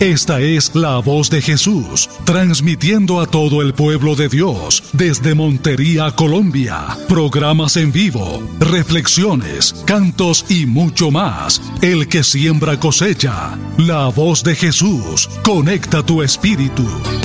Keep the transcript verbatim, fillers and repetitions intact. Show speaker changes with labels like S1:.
S1: Esta es la voz de Jesús, transmitiendo a todo el pueblo de Dios desde Montería, Colombia. Programas en vivo, reflexiones, cantos y mucho más. El que siembra cosecha. La voz de Jesús conecta tu espíritu.